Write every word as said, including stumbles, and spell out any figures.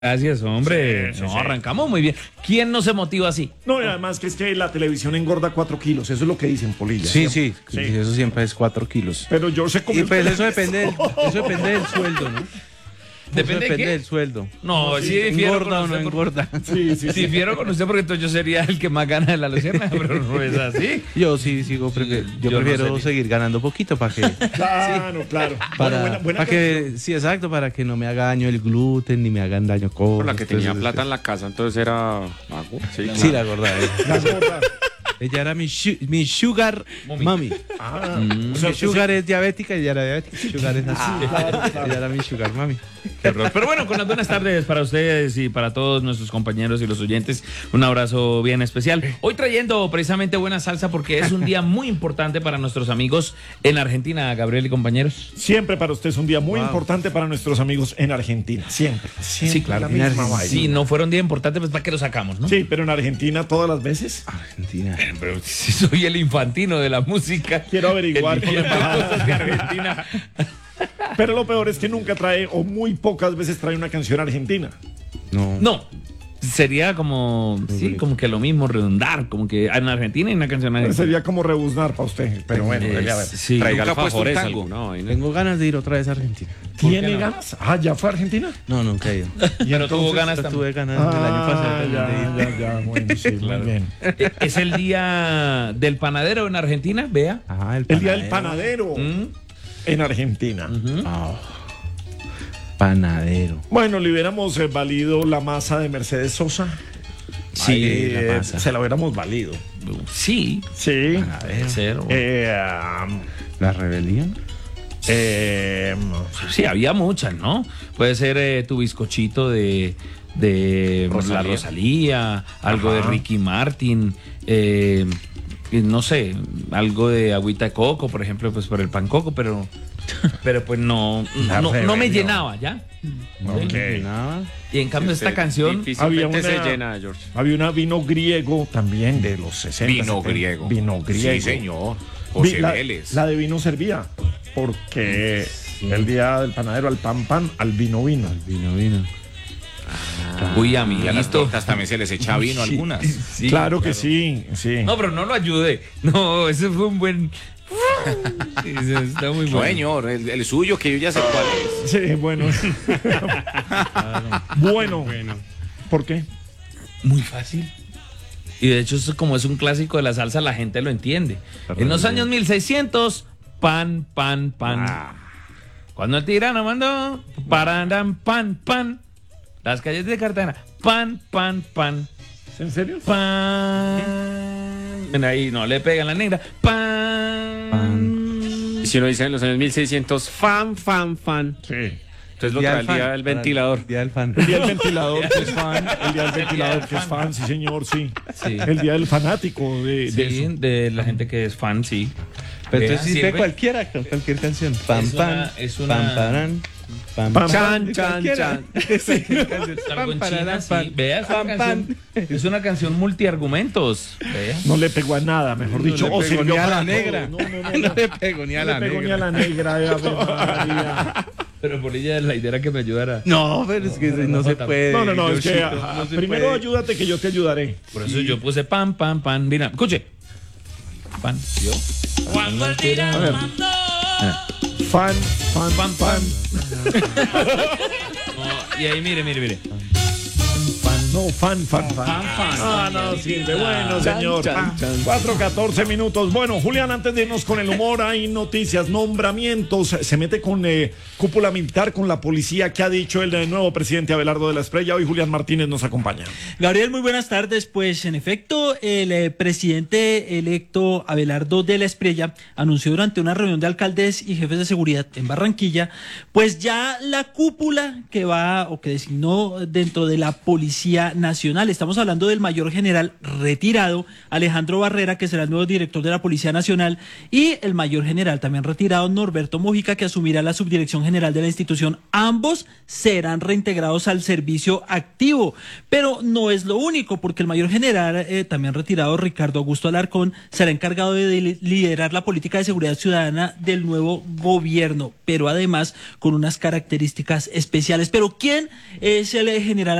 Gracias, hombre. Sí, sí, no, sí. arrancamos muy bien. ¿Quién no se motiva así? No, y además que es que la televisión engorda cuatro kilos, eso es lo que dicen, Polilla. Sí, sí, Sí. eso siempre es cuatro kilos. Pero yo sé cómo... Y pues eso depende del, eso depende del sueldo, ¿no? ¿Depende eso de depende qué? del sueldo. No, sí, difiero con ¿Engorda o no usted por- engorda? Sí, sí, sí. Difiero con usted porque entonces yo sería el que más gana de la Luciana, pero no es así. Yo sí sigo, prefe- yo, yo no prefiero sé. seguir ganando poquito para que... Claro, claro. Para, Bueno, buena, buena para que, sí, exacto, para que no me haga daño el gluten ni me hagan daño cosas. Por la que tenía entonces, plata en la casa, entonces era mago. Sí, Sí, la gorda. eh. canción. La gorda. Ella era mi, shu- mi sugar mami. Ah, Mm, o sea, mi usted sugar es diabética y ella era diabética. Sugar es así. claro, claro. Ella era mi sugar mami. Qué horror. Pero bueno, con las buenas tardes para ustedes y para todos nuestros compañeros y los oyentes. Un abrazo bien especial. Hoy trayendo precisamente buena salsa porque es un día muy importante para nuestros amigos en Argentina, Gabriel y compañeros. Siempre para usted es un día muy Wow. importante para nuestros amigos en Argentina. Siempre. Siempre Sí, claro. la misma En vaina. Si no fuera un día importante, pues ¿para qué lo sacamos, no? Sí, pero en Argentina todas las veces. Argentina. Pero si soy el infantino de la música. Quiero averiguar El con la millón de embajada. cosas de Argentina. Pero lo peor es que nunca trae, o muy pocas veces trae una canción argentina. No. No, sería como, sí, como que lo mismo, redundar, como que en Argentina hay una canción Pero argentina. sería como rebuznar para usted. Pero bueno, Eh, debe haber. sí. Traiga Nunca ha puesto un alfajores, tango. alguna vaina. Tengo ganas de ir otra vez a Argentina. ¿Tiene ganas? Ah, ¿ya fue a Argentina? No, nunca he ido. Pero tuvo entonces, ganas Yo también. tuve ganas el año pasado Ah, también de ir. ya, ya, ya, bueno, sí, muy bien. Eh, Es el día del panadero en Argentina, vea. Ajá, El día del panadero Mm. en Argentina. Ah, panadero. Bueno, le hubiéramos eh, valido la masa de Mercedes Sosa. Sí, Ahí, la eh, masa. se la hubiéramos valido. sí. Sí. Puede ser, o- Eh, um, La rebelión. eh, Sí, había muchas, ¿no? Puede ser eh, tu bizcochito de, de la Rosalía. Rosalía, algo de Ajá. Ricky Martin, eh, eh, no sé, algo de agüita de coco, por ejemplo, pues por el pan coco, pero, pero pues no, La no, no me rebelión. llenaba, ¿ya? ok. Nada. Y en cambio esta Usted canción, difícilmente Había se una- llena, George. Había una vino griego también de los sesenta. Vino setenta. griego. Vino griego. Sí, señor. Vi- José la, Vélez. la de vino servía. Porque el día del panadero al pan pan, al vino vino. Vino, vino. uy, Y a las amiguito. tortas también se les echa vino algunas. Sí, claro, que sí, sí. No, pero no lo ayude. No, ese fue un buen. Sí, está muy bueno. Señor, el, el suyo que yo ya sé cuál es. Sí, bueno. bueno. ¿Por qué? Muy fácil. Y de hecho, eso como es un clásico de la salsa, la gente lo entiende. En los años mil seiscientos, pan, pan, pan. Cuando el tirano mandó, parandan, pan, pan. Las calles de Cartagena, pan, pan, pan, ¿En serio? pan. Ven ahí, no le pegan la negra. Pan. Y si uno dice en los años mil seiscientos, fan, fan, fan. Sí. Entonces lo trae el día del ventilador. Día del fan. El día del ventilador que es fan. El día del ventilador que es fan, sí, señor, sí. Sí. El día del fanático de, de Sí, eso. de la gente que es fan, sí. Pero Vea, entonces sirve sirve. cualquiera, con cualquier canción. Pam, Es pam, una- es una- pam, parán, pam, Pam, Chan, chan, cualquiera. chan. Sí, Algo en pam, China, pararán, sí. pam. Vea, es una Pam, canción, es una canción multiargumentos. Vea. No le pegó a nada, mejor dicho. No o le pegó sirvió ni a para la todo. negra. No, no, no, No no. le pego ni a No la le pegó ni a negra. la negra. de Ave María. Pero Polilla, la idea era que me ayudara. No, pero es que no, se puede. No, no, no, es que Diosito, ah, no se primero puede. ayúdate que yo te ayudaré. Por eso yo puse pan, pan, pan. Mira, escuche. Pan. ¿Yo? Cuando el A tirano ver. mandó, Fan, fan, Pan, pan. fan. No, y ahí, mire, mire, mire. No, fan, fan, fan. Ah, no sirve. Bueno, señor. cuatro catorce minutos. Bueno, Julián, antes de irnos con el humor, hay noticias, nombramientos. Se mete con eh, cúpula militar, con la policía. ¿Qué ha dicho el eh, nuevo presidente Abelardo de la Espriella? Hoy Julián Martínez nos acompaña. Gabriel, muy buenas tardes. Pues en efecto, el eh, presidente electo Abelardo de la Espriella anunció durante una reunión de alcaldes y jefes de seguridad en Barranquilla, pues ya la cúpula que va o que designó dentro de la policía Policía Nacional. Estamos hablando del mayor general retirado, Alejandro Barrera, que será el nuevo director de la Policía Nacional, y el mayor general también retirado, Norberto Mojica, que asumirá la subdirección general de la institución. Ambos serán reintegrados al servicio activo, pero no es lo único, porque el mayor general eh, también retirado, Ricardo Augusto Alarcón, será encargado de liderar la política de seguridad ciudadana del nuevo gobierno, pero además con unas características especiales. Pero ¿quién es el general